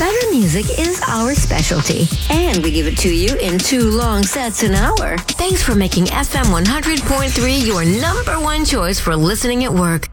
Better music is our specialty, and we give it to you in 2 long sets an hour. Thanks for making FM 100.3 your number one choice for listening at work.